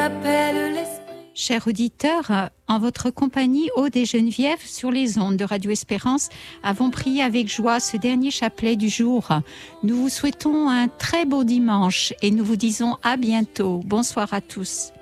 Chers auditeurs, en votre compagnie, Aude et Geneviève, sur les ondes de Radio Espérance, avons prié avec joie ce dernier chapelet du jour. Nous vous souhaitons un très beau dimanche et nous vous disons à bientôt. Bonsoir à tous.